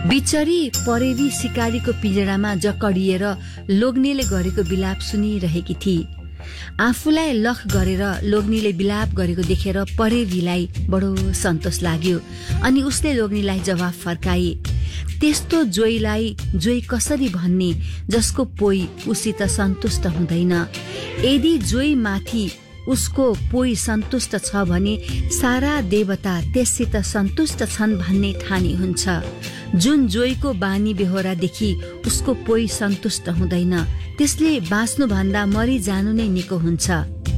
बिचरी परेवी शिकारीको पिंजडामा जकडिएर लोग्नेले गरेको बिलाप सुनिरहेकी थिए। आफूलाई लख गरेर लोग्नीले बिलाप गरेको देखेर परेवीलाई बडो सन्तोष लाग्यो। अनि उसले लोग्नीलाई जवाफ फर्काए, त्यस्तो जोईलाई जोई कसरी भन्ने जसको पोइ उसित सन्तुष्ट हुँदैन। यदि जोई माथि उसको पोइ सन्तुष्ट छ भने सारा देवता त्यससित सन्तुष्ट छन् भन्ने ठानी हुन्छ। जुन जोईको बानी बेहोरादेखि उसको पोइ सन्तुष्ट हुँदैन त्यसले बाँच्नुभन्दा मरिजानु नै निको हुन्छ।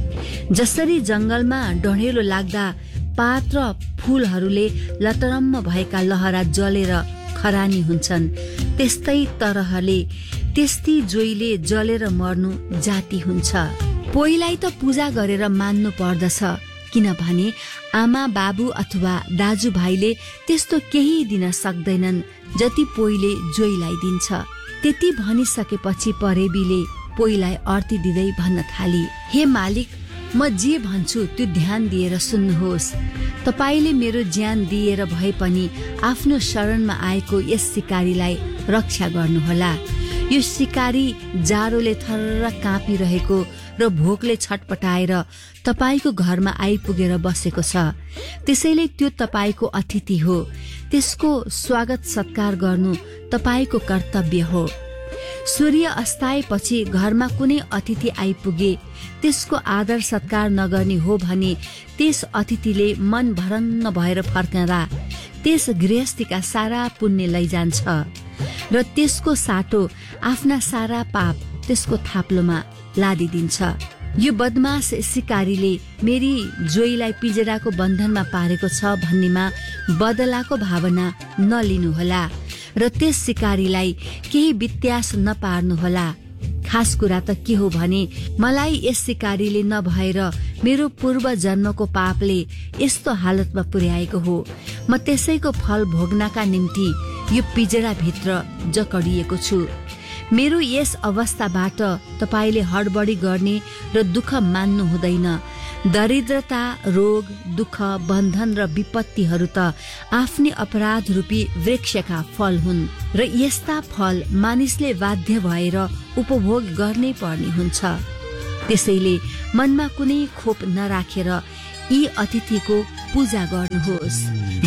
जसरी जंगलमा डढेलो लाग्दा पात र फूलहरूले लतरम्म भएका लहरा जलेर खरानी हुन्छन्, त्यस्तै तरहले त्यस्ती जोईले जलेर मर्नु जाति हुन्छ। पोइलाई त पूजा गरेर मान्नु पर्दछ, किनभने आमा बाबु अथवा दाजुभाइले त्यस्तो केही दिन सक्दैनन् जति पोइले जोईलाई दिन्छ। त्यति भनिसकेपछि परेवीले पोइलाई अर्ती दिँदै भन्न थाली, हे मालिक, म जे भन्छु त्यो ध्यान दिएर सुन्नुहोस्। तपाईले मेरो ज्यान दिएर भए पनि आफ्नो शरणमा आएको यस शिकारीलाई रक्षा गर्नुहोला। यो शिकारी जाडोले थर्र काँपिरहेको र भोकले छटपटाएर तपाईको घरमा आइपुगेर बसेको छ। त्यसैले त्यो तपाईको अतिथि हो। त्यसको स्वागत सत्कार गर्नु तपाईको कर्तव्य हो। सूर्य अस्ताएपछि घरमा कुनै अतिथि आइपुगे त्यसको आदर सत्कार नगर्ने हो भने त्यस अतिथिले मन भरन्न भएर फर्कँदा त्यस गृहस्थीका सारा पुण्य लैजान्छ र त्यसको साटो आफ्ना सारा पाप त्यसको थाप्लोमा लादिदिन्छ। यो बदमाश शिकारीले मेरी जोईलाई पिंजडाको बन्धनमा पारेको छ भन्नेमा बदलाको भावना नलिनुहोला र त्यस शिकारीलाई केही व्यत्यास नपार्नुहोला। खास कुरा त के हो भने मलाई यस शिकारीले नभएर मेरो पूर्व जन्मको पापले यस्तो हालतमा पुर्याएको हो। म त्यसैको फल भोग्नका निम्ति यो पिंजडाभित्र जकडिएको छु। मेरो यस अवस्थाबाट तपाईले हडबडी गर्ने र दुःख मान्नु हुँदैन। दरिद्रता, रोग, दुःख, बन्धन र विपत्तिहरू त आफ्नै अपराध रूपी वृक्षका फल हुन् र यस्ता फल मानिसले बाध्य भएर उपभोग गर्नै पर्ने हुन्छ। त्यसैले मनमा कुनै खोप नराखेर यी अतिथिको पूजा गर्नुहोस्।